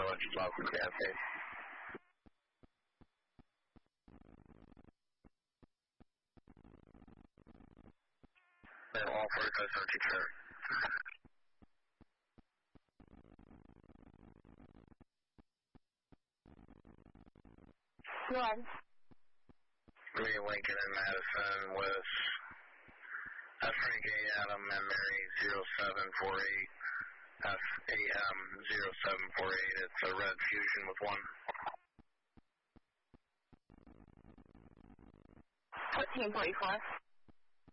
George, welcome to the update. All 45 subject sir. Go ahead. Me, Lincoln and Madison with Frank A. Adam and Mary 0748. FAM 0748. It's a red Fusion with 1. 1444.